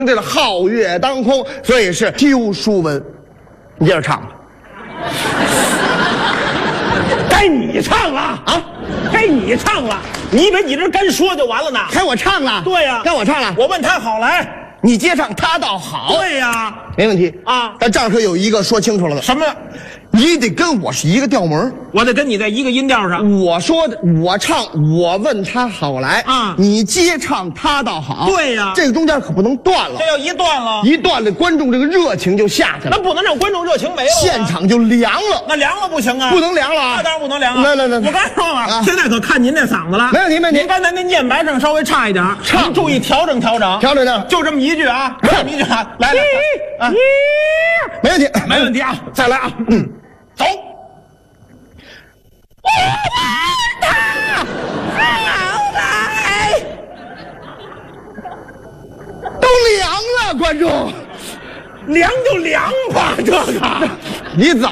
这个皓月当空，所以是丢书文。你接着唱吧。 该你唱了啊！该你唱了，你以为你这干说就完了呢？ 该我唱了。 对呀， 该我唱了。 我问他好来， 你接唱他倒好。 对呀， 没问题啊。 但这儿可有一个说清楚了的， 什么？ 你得跟我是一个调门， 我得跟你在一个音调上。 我说的，我唱，我问他好来啊， 你接唱他倒好。 对呀， 这个中间可不能断了。 这要一断了， 一断了，观众这个热情就下去了。 那不能让观众热情没了， 现场就凉了。 那凉了不行啊， 不能凉了啊！ 那当然不能凉啊！ 来， 我刚说了，现在可看您那嗓子了。 没问题，没问题。 您刚才那念白声稍微差一点， 唱注意调整调整， 调整调整， 就这么一句啊，这么一句啊，来， 没问题， 没问题啊！再来啊，走。我问他好来， 都凉了，观众， 凉就凉吧，这个你怎